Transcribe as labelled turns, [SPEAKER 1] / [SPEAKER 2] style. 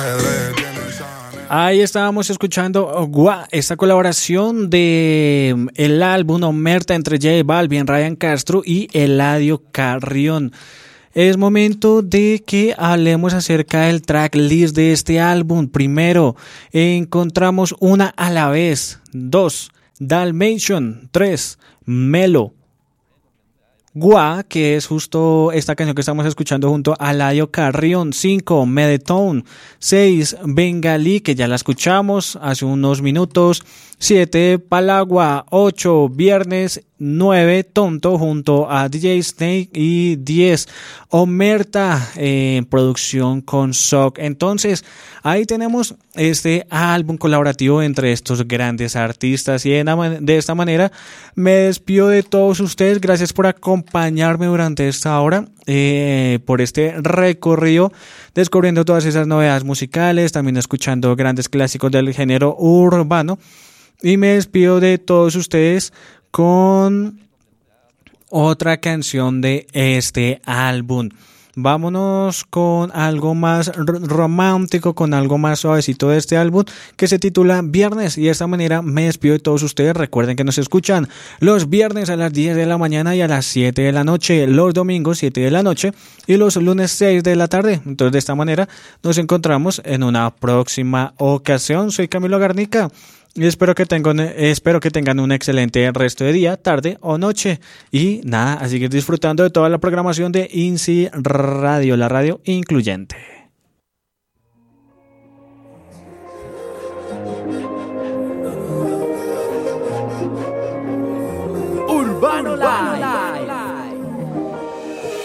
[SPEAKER 1] Ahí estábamos escuchando esta colaboración de el álbum Omerta entre J Balvin, Ryan Castro y Eladio Carrión. Es momento de que hablemos acerca del tracklist de este álbum. Primero, encontramos Una a la vez. 2, Dalmatian. 3, Melo. Gua, que es justo esta canción que estamos escuchando junto a Eladio Carrión. 5, Medetone. 6, Bengalí, que ya la escuchamos hace unos minutos. 7, Palagua. 8, Viernes. 9, Tonto junto a DJ Snake. Y 10, Omerta, en producción con Sok. Entonces, ahí tenemos este álbum colaborativo entre estos grandes artistas. Y de esta manera me despido de todos ustedes. Gracias por acompañarme durante esta hora, por este recorrido, descubriendo todas esas novedades musicales, también escuchando grandes clásicos del género urbano. Y me despido de todos ustedes con otra canción de este álbum. Vámonos con algo más romántico, con algo más suavecito de este álbum, que se titula Viernes. Y de esta manera me despido de todos ustedes. Recuerden que nos escuchan los viernes a las 10 de la mañana y a las 7 de la noche, los domingos 7 de la noche y los lunes 6 de la tarde. Entonces, de esta manera nos encontramos en una próxima ocasión. Soy Camilo Garnica y espero que tengan un excelente resto de día, tarde o noche. Y nada, a seguir disfrutando de toda la programación de INSI Radio, la radio incluyente.